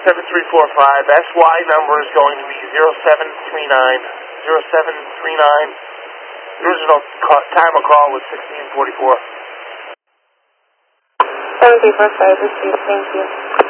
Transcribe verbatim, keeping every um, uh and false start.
seven three four five. S Y number is going to be zero seven three nine. zero seven three nine. The original ca- time of call was sixteen forty-four. seven three four five, received. Thank you.